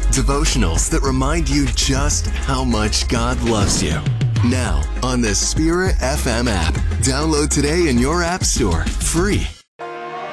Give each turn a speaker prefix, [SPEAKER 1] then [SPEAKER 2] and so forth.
[SPEAKER 1] Devotionals that remind you just how much God loves you. Now, on the Spirit FM app. Download today in your app store. Free.